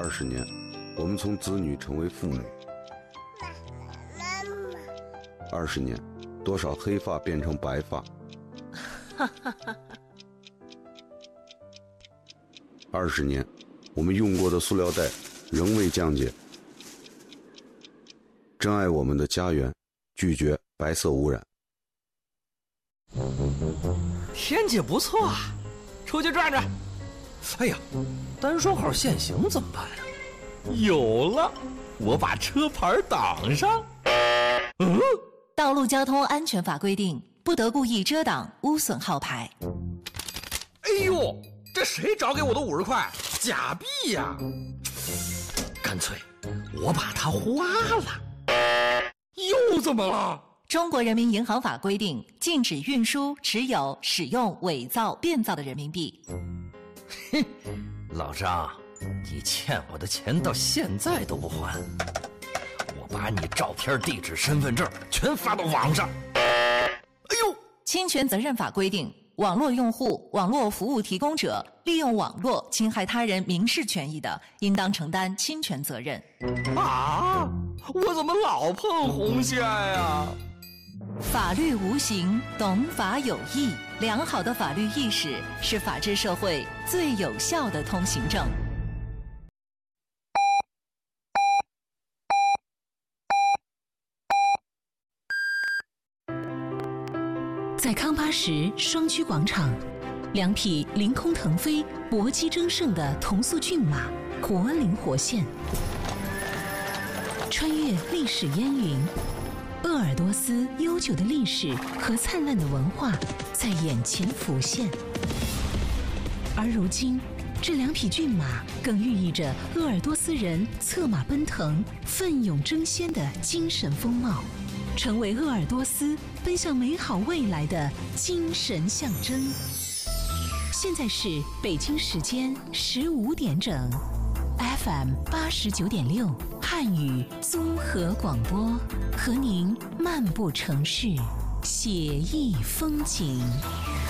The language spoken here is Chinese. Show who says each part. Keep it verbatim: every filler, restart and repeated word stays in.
Speaker 1: 二十年，我们从子女成为父母。二十年，多少黑发变成白发。二十年，我们用过的塑料袋仍未降解。珍爱我们的家园，拒绝白色污染。
Speaker 2: 天气不错啊，出去转转。哎呀，单双号限行怎么办啊？有了，我把车牌挡上。嗯，
Speaker 3: 道路交通安全法规定，不得故意遮挡、污损号牌。
Speaker 2: 哎呦，这谁找给我的五十块？假币呀！干脆我把它花了。又怎么了？
Speaker 3: 中国人民银行法规定，禁止运输、持有、使用伪造、变造的人民币。
Speaker 2: 哼，老张，你欠我的钱到现在都不还，我把你照片、地址、身份证全发到网上。哎呦！
Speaker 3: 侵权责任法规定，网络用户、网络服务提供者利用网络侵害他人民事权益的，应当承担侵权责任。
Speaker 2: 啊！我怎么老碰红线呀？
Speaker 3: 法律无形，懂法有义。良好的法律意识是法治社会最有效的通行证。
Speaker 4: 在康巴什双曲广场，两匹凌空腾飞、搏击争胜的同速骏马活灵活现，穿越历史烟云。鄂尔多斯悠久的历史和灿烂的文化在眼前浮现，而如今，这两匹骏马更寓意着鄂尔多斯人策马奔腾、奋勇争先的精神风貌，成为鄂尔多斯奔向美好未来的精神象征。现在是北京时间十五点整 ，F M 八十九点六。汉语综合广播，和您漫步城市，写意风景。